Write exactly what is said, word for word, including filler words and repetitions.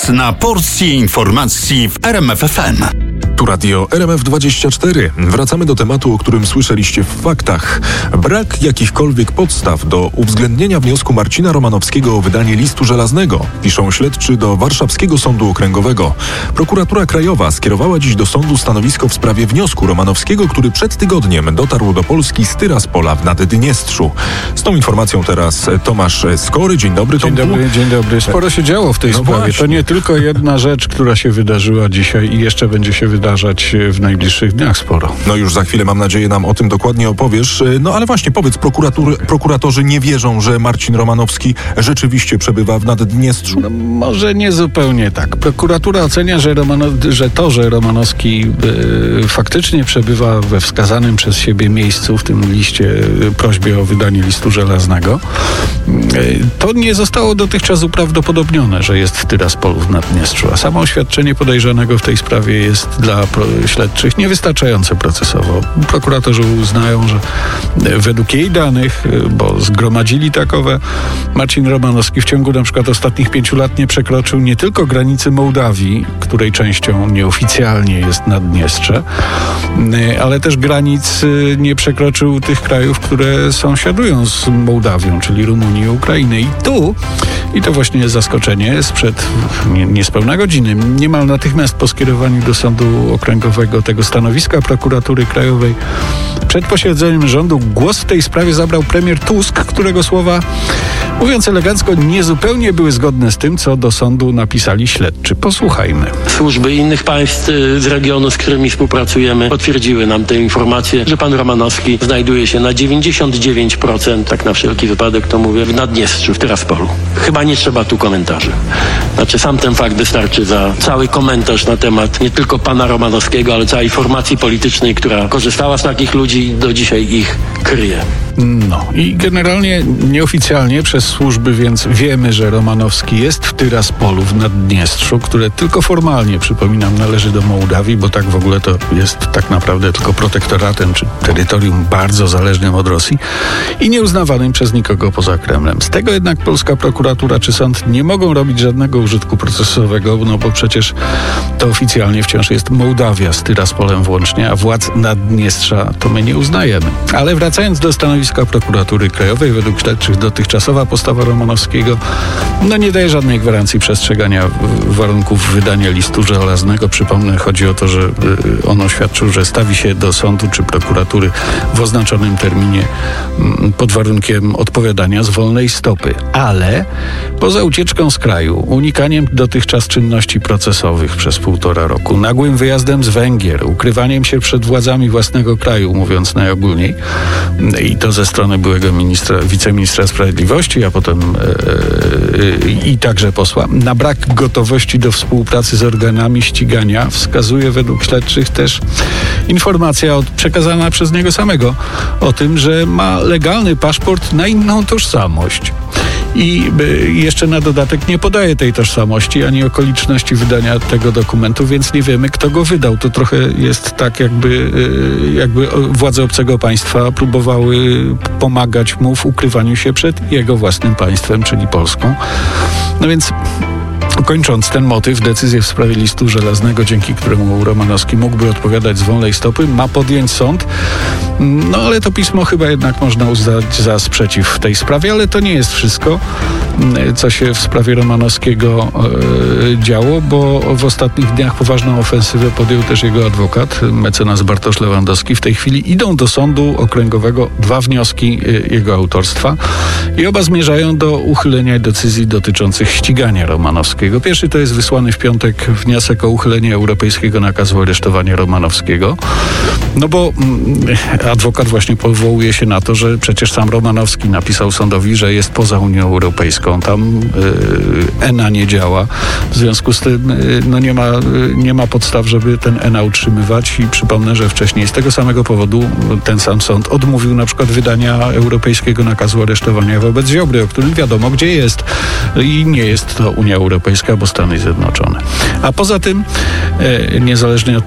Czas na porcję informacji w R M F F M. Tu Radio R M F dwadzieścia cztery. Wracamy do tematu, o którym słyszeliście w faktach. Brak jakichkolwiek podstaw do uwzględnienia wniosku Marcina Romanowskiego o wydanie listu żelaznego, piszą śledczy do Warszawskiego Sądu Okręgowego. Prokuratura Krajowa skierowała dziś do sądu stanowisko w sprawie wniosku Romanowskiego, który przed tygodniem dotarł do Polski z Tyraspola w Naddniestrzu. Z tą informacją teraz Tomasz Skory. Dzień dobry, Dzień Tomku. dobry, dzień dobry. Sporo się działo w tej No sprawie. właśnie. To nie tylko jedna rzecz, która się wydarzyła dzisiaj i jeszcze będzie się wydarzać w najbliższych dniach sporo. No już za chwilę, mam nadzieję, nam o tym dokładnie opowiesz. No ale właśnie, powiedz, prokuratury, prokuratorzy nie wierzą, że Marcin Romanowski rzeczywiście przebywa w Naddniestrzu? No, może nie zupełnie tak. Prokuratura ocenia, że, Romano, że to, że Romanowski y, faktycznie przebywa we wskazanym przez siebie miejscu, w tym liście, y, prośbie o wydanie listu żelaznego, y, to nie zostało dotychczas uprawdopodobnione, że jest w Tyraspolu w Naddniestrzu. A samo oświadczenie podejrzanego w tej sprawie jest dla pro, śledczych niewystarczające procesowo. Prokuratorzy uznają, że według jej danych, bo zgromadzili takowe, Marcin Romanowski w ciągu na przykład ostatnich pięciu lat nie przekroczył nie tylko granicy Mołdawii, której częścią nieoficjalnie jest Naddniestrze, ale też granic nie przekroczył tych krajów, które sąsiadują z Mołdawią, czyli Rumunii i Ukrainy. I tu, i to właśnie jest zaskoczenie, sprzed nie, niespełna godziny, niemal natychmiast po skierowaniu do Sądu Okręgowego tego stanowiska Prokuratury Krajowej, przed posiedzeniem rządu głos w tej sprawie zabrał premier Tusk, którego słowa, mówiąc elegancko, niezupełnie były zgodne z tym, co do sądu napisali śledczy. Posłuchajmy. Służby innych państw z regionu, z którymi współpracujemy, potwierdziły nam tę informację, że pan Romanowski znajduje się na dziewięćdziesiąt dziewięć procent, tak na wszelki wypadek to mówię, w Naddniestrzu, w Tyraspolu. Chyba nie trzeba tu komentarzy. Znaczy sam ten fakt wystarczy za cały komentarz na temat nie tylko pana Romanowskiego, ale całej formacji politycznej, która korzystała z takich ludzi i do dzisiaj ich kryje. No i generalnie nieoficjalnie przez służby więc wiemy, że Romanowski jest w Tyraspolu w Naddniestrzu, które tylko formalnie, przypominam, należy do Mołdawii, bo tak w ogóle to jest tak naprawdę tylko protektoratem czy terytorium bardzo zależnym od Rosji i nieuznawanym przez nikogo poza Kremlem. Z tego jednak polska prokuratura czy sąd nie mogą robić żadnego użytku procesowego, no bo przecież to oficjalnie wciąż jest Mołdawia z Tyraspolem włącznie, a władz Naddniestrza to my nie uznajemy. Ale wracając do stanowiska Prokuratury Krajowej, według śledczych dotychczasowa postawa Romanowskiego no nie daje żadnej gwarancji przestrzegania warunków wydania listu żelaznego. Przypomnę, chodzi o to, że on oświadczył, że stawi się do sądu czy prokuratury w oznaczonym terminie pod warunkiem odpowiadania z wolnej stopy. Ale poza ucieczką z kraju, unikaniem dotychczas czynności procesowych przez półtora roku, nagłym wyjazdem z Węgier, ukrywaniem się przed władzami własnego kraju, mówiąc najogólniej, i to ze strony byłego ministra, wiceministra sprawiedliwości, a potem yy, i także posła, na brak gotowości do współpracy z organami ścigania wskazuje według śledczych też informacja od, przekazana przez niego samego o tym, że ma legalny paszport na inną tożsamość. I jeszcze na dodatek nie podaje tej tożsamości ani okoliczności wydania tego dokumentu, więc nie wiemy, kto go wydał. To trochę jest tak, jakby, jakby władze obcego państwa próbowały pomagać mu w ukrywaniu się przed jego własnym państwem, czyli Polską. No więc kończąc ten motyw, decyzję w sprawie listu żelaznego, dzięki któremu Romanowski mógłby odpowiadać z wolnej stopy, ma podjąć sąd. No ale to pismo chyba jednak można uznać za sprzeciw w tej sprawie, ale to nie jest wszystko, co się w sprawie Romanowskiego e, działo, bo w ostatnich dniach poważną ofensywę podjął też jego adwokat, mecenas Bartosz Lewandowski. W tej chwili idą do Sądu Okręgowego dwa wnioski e, jego autorstwa i oba zmierzają do uchylenia decyzji dotyczących ścigania Romanowskiego. Pierwszy to jest wysłany w piątek wniosek o uchylenie europejskiego nakazu aresztowania Romanowskiego, no bo mm, adwokat właśnie powołuje się na to, że przecież sam Romanowski napisał sądowi, że jest poza Unią Europejską. Tam yy, E N A nie działa. W związku z tym yy, no nie ma, yy, nie ma podstaw, żeby ten E N A utrzymywać i przypomnę, że wcześniej z tego samego powodu ten sam sąd odmówił na przykład wydania europejskiego nakazu aresztowania wobec Ziobry, o którym wiadomo gdzie jest i nie jest to Unia Europejska, bo Stany Zjednoczone. A poza tym, yy, niezależnie od